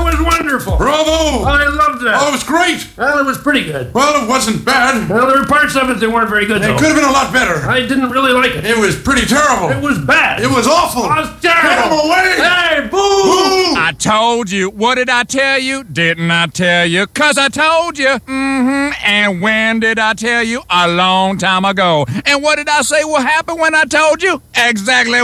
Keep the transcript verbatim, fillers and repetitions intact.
was wonderful. Bravo! I loved that. Oh, it was great. Well, it was pretty good. Well, it wasn't bad. Well, there were parts of it that weren't very good, It though. could have been a lot better. I didn't really like it. It was pretty terrible. It was bad. It was awful. It was terrible. Get him away! Hey, boo! Boo! I told you. What did I tell you? Didn't I tell you? 'Cause I told you. Mm-hmm. And when did I tell you? A long time ago. And what did I say will happen when I told you? Exactly